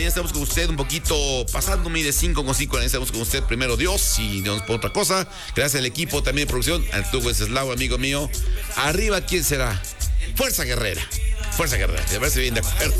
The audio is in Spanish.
Estamos con usted un poquito pasándome de 5 con 5. Estamos con usted primero Dios y Dios por otra cosa. Gracias al equipo también de producción, al Tugo Wenceslao, amigo mío. Arriba, ¿quién será? Fuerza Guerrera. Fuerza Guerrera. ¿Te parece bien? De acuerdo.